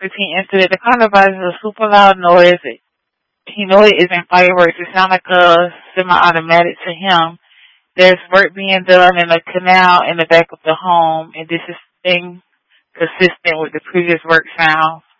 repeat incident. The car device is a super loud noise. He know it isn't fireworks. It sounds like a semi-automatic to him. There's work being done in a canal in the back of the home, and this is inconsistent with the previous work sounds.